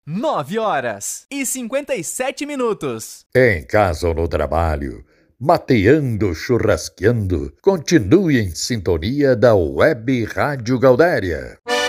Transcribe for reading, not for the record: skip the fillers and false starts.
9h57. Em casa ou no trabalho, mateando, churrasqueando, continue em sintonia da Web Rádio Gaudéria.